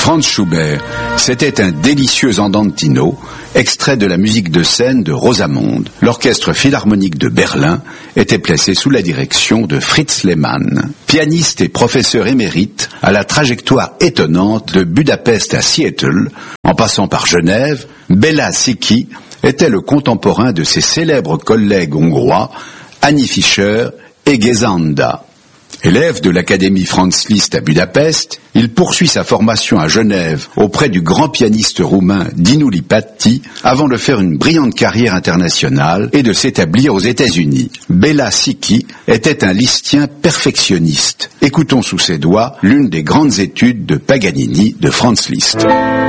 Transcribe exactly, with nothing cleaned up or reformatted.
Franz Schubert, c'était un délicieux andantino, extrait de la musique de scène de Rosamunde. L'orchestre philharmonique de Berlin était placé sous la direction de Fritz Lehmann, pianiste et professeur émérite à la trajectoire étonnante de Budapest à Seattle, en passant par Genève. Béla Székely était le contemporain de ses célèbres collègues hongrois, Annie Fischer et Géza. Élève de l'Académie Franz Liszt à Budapest, il poursuit sa formation à Genève auprès du grand pianiste roumain Dinu Lipatti avant de faire une brillante carrière internationale et de s'établir aux États-Unis. Béla Székely était un listien perfectionniste. Écoutons sous ses doigts l'une des grandes études de Paganini de Franz Liszt.